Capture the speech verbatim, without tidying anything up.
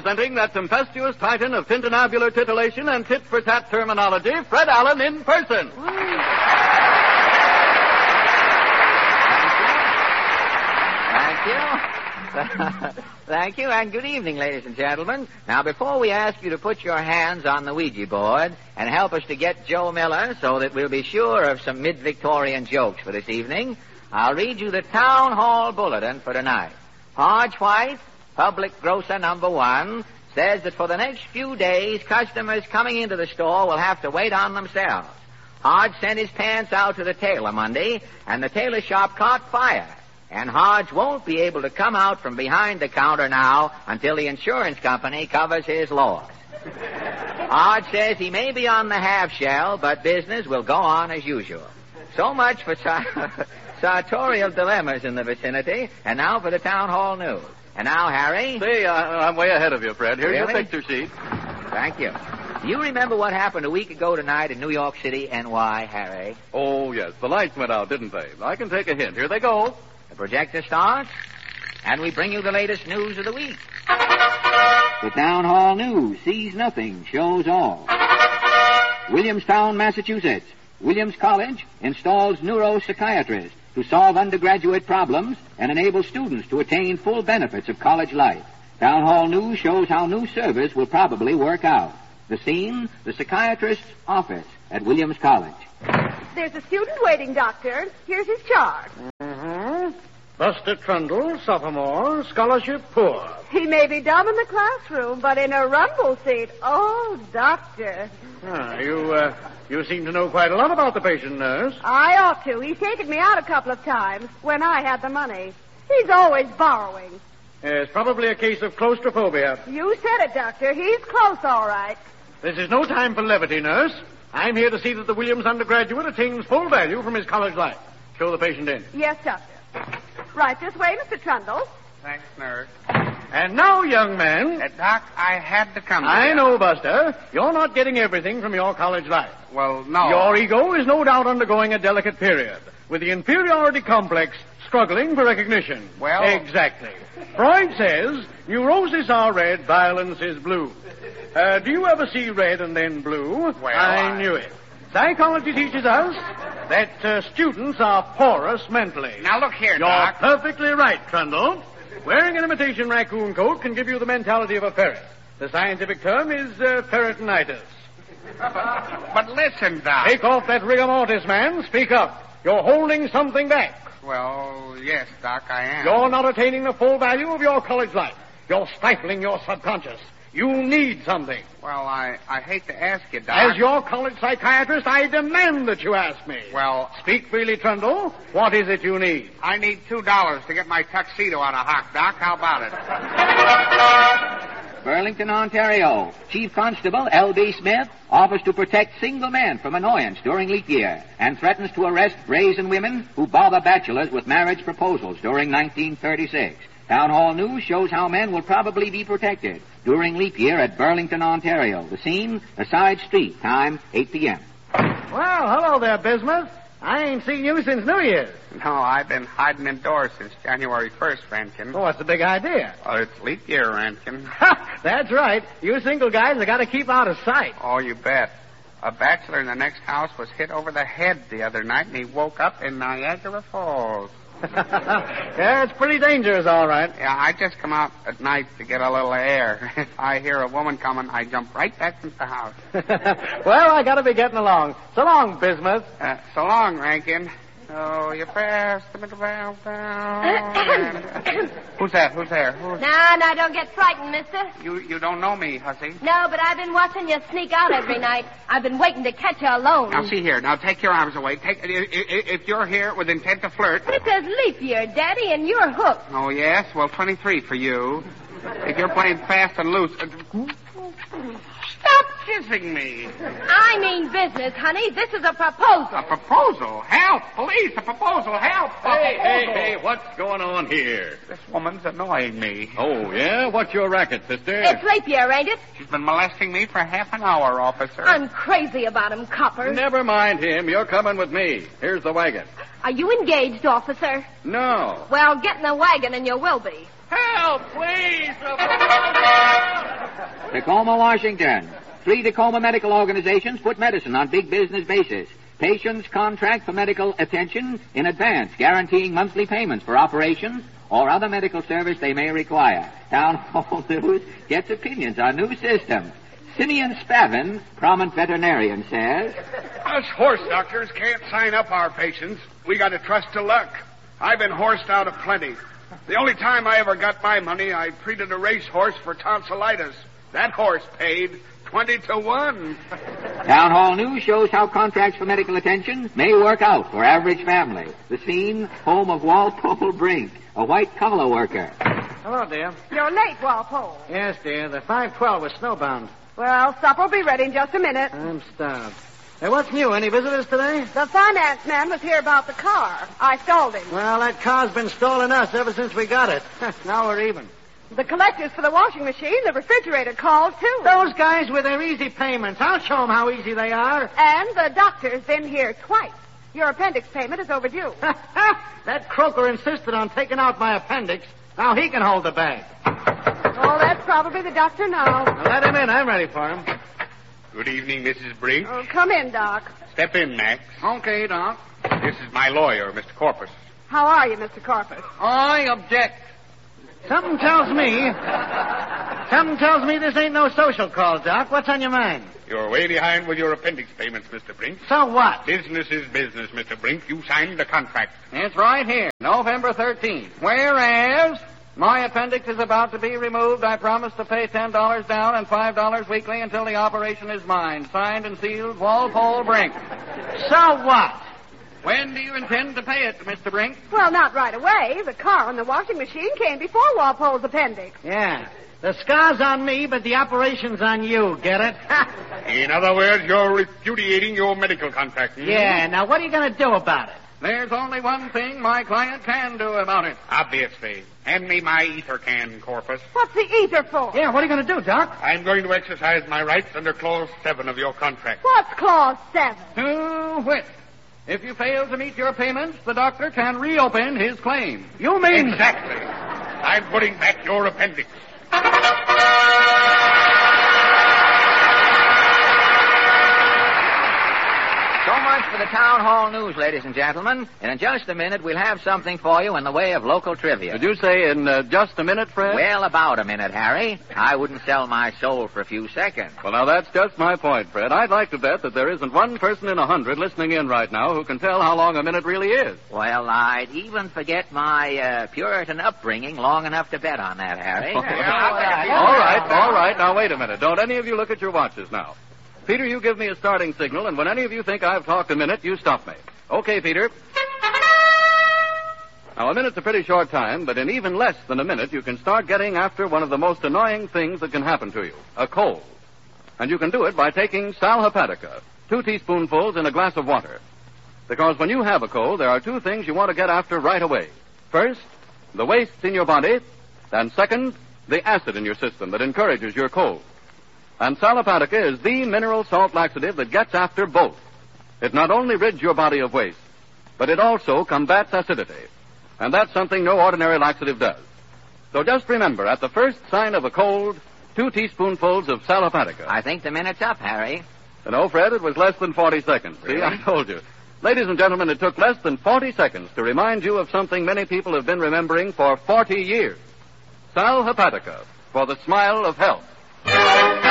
presenting that tempestuous titan of tintinnabular titillation and tit-for-tat terminology, Fred Allen in person. Thank you. Thank you, and good evening, ladies and gentlemen. Now, before we ask you to put your hands on the Ouija board and help us to get Joe Miller so that we'll be sure of some mid-Victorian jokes for this evening, I'll read you the Town Hall Bulletin for tonight. Hodge White, public grocer number one, says that for the next few days, customers coming into the store will have to wait on themselves. Hodge sent his pants out to the tailor Monday, and the tailor shop caught fire. And Hodge won't be able to come out from behind the counter now until the insurance company covers his loss. Hodge says he may be on the half shell, but business will go on as usual. So much for sa- sartorial dilemmas in the vicinity, and now for the Town Hall News. And now, Harry? See, I, I'm way ahead of you, Fred. Here's Really? your picture sheet. Thank you. Do you remember what happened a week ago tonight in New York City, N Y, Harry? Oh, yes. The lights went out, didn't they? I can take a hint. Here they go. The projector starts, and we bring you the latest news of the week. The Town Hall News sees nothing, shows all. Williamstown, Massachusetts. Williams College installs neuropsychiatrist to solve undergraduate problems and enable students to attain full benefits of college life. Town Hall News shows how new service will probably work out. The scene, the psychiatrist's office at Williams College. There's a student waiting, Doctor. Here's his chart. Mm-hmm. Buster Trundle, sophomore, scholarship poor. He may be dumb in the classroom, but in a rumble seat, oh, Doctor. Ah, you, uh, you seem to know quite a lot about the patient, nurse. I ought to. He's taken me out a couple of times when I had the money. He's always borrowing. It's probably a case of claustrophobia. You said it, Doctor. He's close, all right. This is no time for levity, nurse. I'm here to see that the Williams undergraduate attains full value from his college life. Show the patient in. Yes, Doctor. Right this way, Mister Trundle. Thanks, nurse. And now, young man... Uh, Doc, I had to come to I you. know, Buster. You're not getting everything from your college life. Well, no. Your ego is no doubt undergoing a delicate period, with the inferiority complex struggling for recognition. Well... Exactly. Freud says neuroses are red, violence is blue. Uh, do you ever see red and then blue? Well, I, I... knew it. Psychology teaches us that uh, students are porous mentally. Now, look here, You're Doc. perfectly right, Trundle. Wearing an imitation raccoon coat can give you the mentality of a ferret. The scientific term is uh, ferretinitis. But listen, Doc. Take off that rigor mortis, man. Speak up. You're holding something back. Well, yes, Doc, I am. You're not attaining the full value of your college life. You're stifling your subconscious. You need something. Well, I, I hate to ask you, Doc. As your college psychiatrist, I demand that you ask me. Well, Speak freely, Trundle. What is it you need? I need two dollars to get my tuxedo out of hock, Doc. How about it? Burlington, Ontario. Chief Constable L B Smith offers to protect single men from annoyance during leap year and threatens to arrest brazen women who bother bachelors with marriage proposals during nineteen thirty-six. Town Hall News shows how men will probably be protected during leap year at Burlington, Ontario. The scene, a side street. Time, eight p.m. Well, hello there, Bismuth. I ain't seen you since New Year's. No, I've been hiding indoors since January first, Rankin. Oh, what's the big idea? Oh, it's leap year, Rankin. That's right. You single guys have got to keep out of sight. Oh, you bet. A bachelor in the next house was hit over the head the other night, and he woke up in Niagara Falls. Yeah, it's pretty dangerous, all right. Yeah, I just come out at night to get a little air. If I hear a woman coming, I jump right back into the house. Well, I got to be getting along. So long, Bismuth. Uh, so long, Rankin. Oh, you fast the middle valve down. Who's that? Who's there? Who's... Now, now, don't get frightened, mister. You you don't know me, hussy. No, but I've been watching you sneak out every night. I've been waiting to catch you alone. Now, see here. Now, take your arms away. Take if, if you're here with intent to flirt. It says leap year, Daddy, and you're hooked. Oh, yes? Well, twenty-three for you. If you're playing fast and loose... Stop kissing me. I mean business, honey. This is a proposal. A proposal? Help! Police! A proposal! Help! A Hey, hey, proposal. hey, what's going on here? This woman's annoying me. Oh, yeah? What's your racket, sister? It's leap year, ain't it? She's been molesting me for half an hour, officer. I'm crazy about him, copper. Never mind him. You're coming with me. Here's the wagon. Are you engaged, officer? No. Well, get in the wagon and you will be. Help, please! Tacoma, Washington. Three Tacoma medical organizations put medicine on big business basis. Patients contract for medical attention in advance, guaranteeing monthly payments for operations or other medical service they may require. Town Hall News gets opinions on new systems. Simeon Spavin, prominent veterinarian, says, Us horse doctors can't sign up our patients. We got to trust to luck. I've been horsed out of plenty. The only time I ever got my money, I treated a racehorse for tonsillitis. That horse paid twenty to one. Town Hall News shows how contracts for medical attention may work out for average family. The scene, home of Walpole Brink, a white-collar worker. Hello, dear. You're late, Walpole. Yes, dear. The five twelve was snowbound. Well, supper will be ready in just a minute. I'm starved. Hey, what's new? Any visitors today? The finance man was here about the car. I stalled him. Well, that car's been stalling us ever since we got it. Now we're even. The collectors for the washing machine, the refrigerator called, too. Those guys with their easy payments. I'll show them how easy they are. And the doctor's been here twice. Your appendix payment is overdue. That croaker insisted on taking out my appendix. Now he can hold the bag. Oh, that's probably the doctor now. Now let him in. I'm ready for him. Good evening, Missus Brink. Oh, come in, Doc. Step in, Max. Okay, Doc. This is my lawyer, Mister Corpus. How are you, Mister Corpus? I object. Something tells me... Something tells me this ain't no social call, Doc. What's on your mind? You're way behind with your appendix payments, Mister Brink. So what? Business is business, Mister Brink. You signed the contract. It's right here, November thirteenth. Whereas my appendix is about to be removed, I promise to pay ten dollars down and five dollars weekly until the operation is mine. Signed and sealed, Walpole Brink. So what? When do you intend to pay it, Mister Brink? Well, not right away. The car and the washing machine came before Walpole's appendix. Yeah. The scar's on me, but the operation's on you. Get it? In other words, you're repudiating your medical contract. Hmm? Yeah. Now, what are you going to do about it? There's only one thing my client can do about it. Obviously. Hand me my ether can, Corpus. What's the ether for? Yeah, what are you going to do, Doc? I'm going to exercise my rights under Clause seven of your contract. What's Clause seven? To wit, if you fail to meet your payments, the doctor can reopen his claim. You mean... Exactly. I'm putting back your appendix. So much for the Town Hall News, ladies and gentlemen. And in just a minute, we'll have something for you in the way of local trivia. Did you say in uh, just a minute, Fred? Well, about a minute, Harry. I wouldn't sell my soul for a few seconds. Well, now, that's just my point, Fred. I'd like to bet that there isn't one person in a hundred listening in right now who can tell how long a minute really is. Well, I'd even forget my uh, Puritan upbringing long enough to bet on that, Harry. all right, all right. Now, wait a minute. Don't any of you look at your watches now. Peter, you give me a starting signal, and when any of you think I've talked a minute, you stop me. Okay, Peter. Now, a minute's a pretty short time, but in even less than a minute, you can start getting after one of the most annoying things that can happen to you, a cold. And you can do it by taking Sal Hepatica, two teaspoonfuls in a glass of water. Because when you have a cold, there are two things you want to get after right away. First, the wastes in your body, and second, the acid in your system that encourages your cold. And Sal Hepatica is the mineral salt laxative that gets after both. It not only rids your body of waste, but it also combats acidity. And that's something no ordinary laxative does. So just remember, at the first sign of a cold, two teaspoonfuls of Sal Hepatica. I think the minute's up, Harry. No, Fred, it was less than forty seconds. Really? See, I told you. Ladies and gentlemen, it took less than forty seconds to remind you of something many people have been remembering for forty years. Sal Hepatica, for the smile of health.